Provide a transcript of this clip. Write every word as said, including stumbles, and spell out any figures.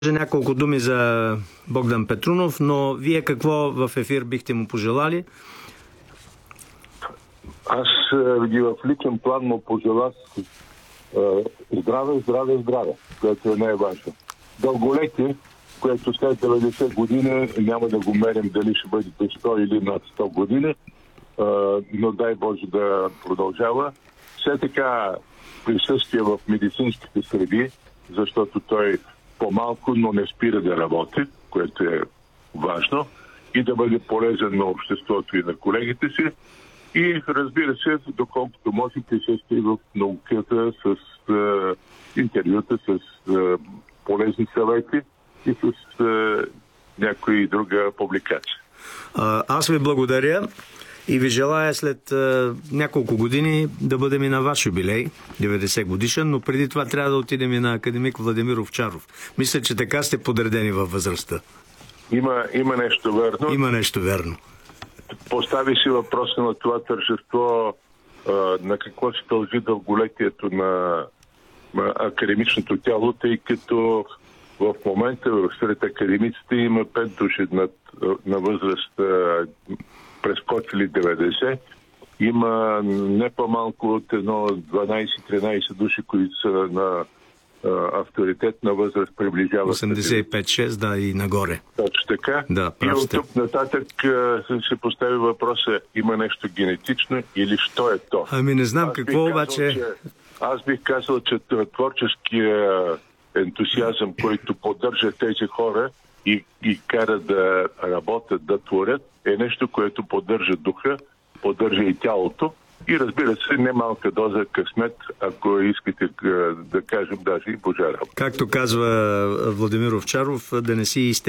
Няколко думи за Богдан Петрунов, но вие какво в ефир бихте му пожелали? Аз ги в личен план му пожелах здраве, здраве, здраве, което е най-важно. Дълголетие, което след деветдесет години няма да го мерим дали ще бъде до сто или над сто години, но дай Боже да продължава. Все така присъствие в медицинските среди, защото той по-малко, но не спира да работи, което е важно, и да бъде полезен на обществото и на колегите си. И разбира се, доколкото може, присъствие в науката с е, интервюта, с е, полезни съвети и с е, някои друга публикация. А, аз ви благодаря и ви желая след е, няколко години да бъдем и на ваш юбилей, деветдесет годишен, но преди това трябва да отидем и на академик Владимир Овчаров. Мисля, че така сте подредени във възрастта. Има, има нещо верно. Има нещо верно. Постави си въпроса на това тържество, на какво се дължи дълголетието на, на академичното тяло, тъй като в момента сред академиците има пет души на, на възраст прескочили деветдесет. Има не по-малко от едно дванайсет-тринайсет души, които са на авторитет на възраст, приближава осемдесет и пет шест, да, и нагоре. Точно така. Да, и от тук нататък се постави въпроса, има нещо генетично или що е то? Ами не знам аз какво обаче... Казал, че, аз бих казал, че творческия ентусиазъм, който поддържа тези хора и, и кара да работят, да творят, е нещо, което поддържа духа, поддържа и тялото. И разбира се, немалка доза късмет, ако искате да кажем даже и Божа работа. Както казва Владимир Овчаров, да не си